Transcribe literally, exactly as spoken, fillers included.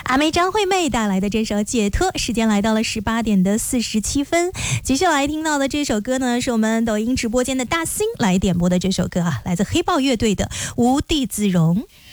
阿妹张惠妹带来的这首《解脱》，时间来到了十八点的四十七分。接下来听到的这首歌呢，是我们抖音直播间的大星来点播的这首歌啊，来自黑豹乐队的《无地自容》。